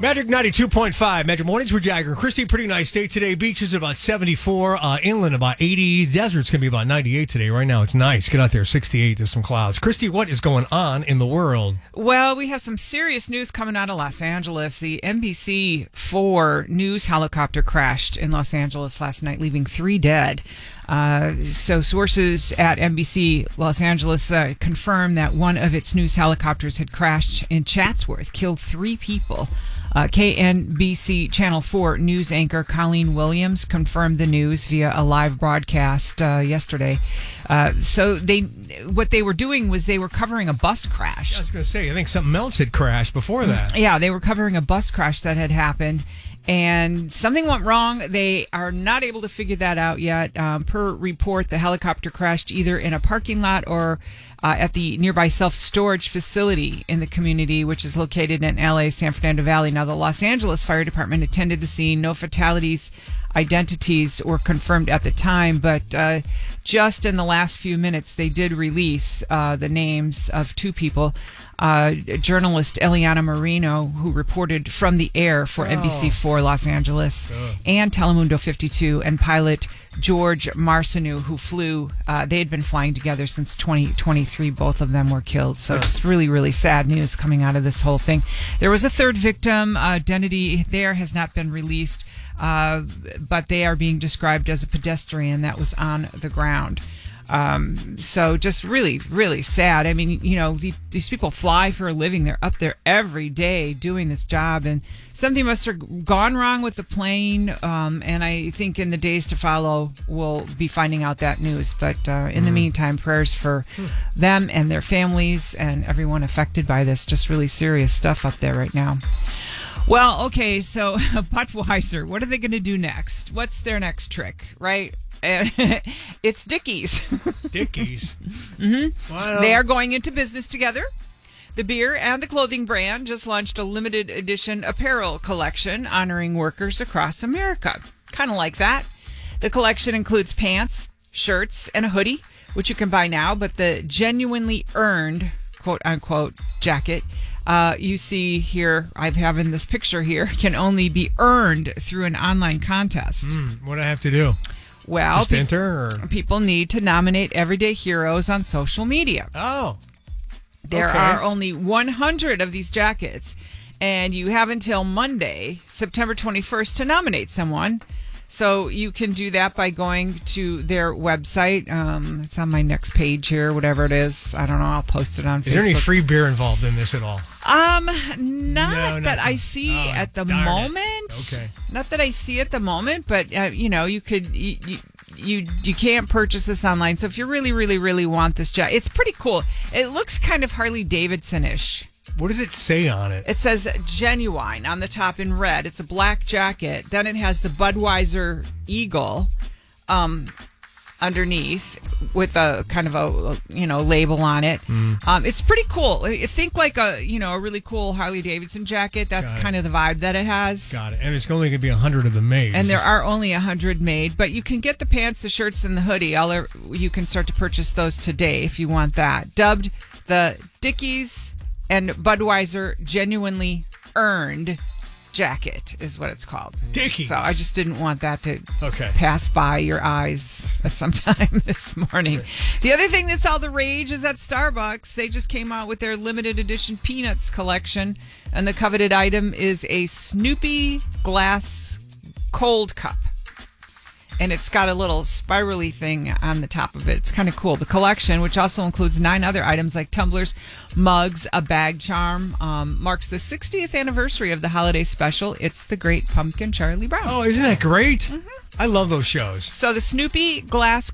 Magic 92.5. Magic Mornings with Jagger and Christy. Pretty nice day today. Beaches about 74. Inland about 80. Desert's going to be about 98 today. Right now it's nice. Get out there, 68 to some clouds. Christy, what is going on in the world? Well, we have some serious news coming out of Los Angeles. The NBC4 news helicopter crashed in Los Angeles last night, leaving 3 dead. So sources at NBC Los Angeles confirmed that one of its news helicopters had crashed in Chatsworth, killed 3 people. KNBC Channel 4 news anchor Colleen Williams confirmed the news via a live broadcast yesterday. So what they were doing was they were covering a bus crash. I was going to say, I think something else had crashed before that. Yeah, they were covering a bus crash that had happened. And something went wrong. They are not able to figure that out yet. Per report, the helicopter crashed either in a parking lot or at the nearby self-storage facility in the community, which is located in LA, San Fernando Valley. Now, the Los Angeles Fire Department attended the scene. No fatalities, identities were confirmed at the time, but just in the last few minutes, they did release the names of 2 people. Journalist Eliana Marino, who reported from the air for NBC4 Los Angeles, and Telemundo 52, and pilot George Marcineau, who flew. They had been flying together since 2023. Both of them were killed. So just really, really sad news coming out of this whole thing. There was a 3rd victim. Identity there has not been released, but they are being described as a pedestrian that was on the ground. So just really, really sad. I mean, you know, these people fly for a living. They're up there every day doing this job, and something must have gone wrong with the plane. And I think in the days to follow, we'll be finding out that news. But in the meantime, prayers for them and their families and everyone affected by this. Just really serious stuff up there right now. Well, okay, so Budweiser, what are they going to do next? What's their next trick, right? It's Dickies. Dickies? Mm-hmm. Wow. They are going into business together. The beer and the clothing brand just launched a limited edition apparel collection honoring workers across America. Kind of like that. The collection includes pants, shirts, and a hoodie, which you can buy now, but the genuinely earned, quote-unquote, jacket you see here, I have in this picture here, can only be earned through an online contest. What do I have to do? Well, just enter, or? People need to nominate everyday heroes on social media. Oh. There are only 100 of these jackets, and you have until Monday, September 21st, to nominate someone. So you can do that by going to their website. It's on my next page here, whatever it is. I don't know. I'll post it on Facebook. Is there any free beer involved in this at all? Not that I see at the moment. Okay. Not that I see at the moment, but you know, you could you can't purchase this online. So if you really, really, really want this jacket, it's pretty cool. It looks kind of Harley Davidson-ish. What does it say on it? It says Genuine on the top in red. It's a black jacket. Then it has the Budweiser eagle underneath with a kind of a label on it. It's pretty cool. Think like a really cool Harley Davidson jacket. That's kind of the vibe that it has. Got it. And it's only going to be 100 of them made. And there are only 100 made, but you can get the pants, the shirts, and the hoodie. You can start to purchase those today if you want that. Dubbed the Dickies and Budweiser Genuinely Earned Jacket is what it's called. Dickies. So I just didn't want that to pass by your eyes at some time this morning. The other thing that's all the rage is at Starbucks. They just came out with their limited edition Peanuts collection, and the coveted item is a Snoopy glass cold cup. And it's got a little spirally thing on the top of it. It's kind of cool. The collection, which also includes 9 other items like tumblers, mugs, a bag charm, marks the 60th anniversary of the holiday special. It's the Great Pumpkin Charlie Brown. Oh, isn't that great? I love those shows. So the Snoopy glass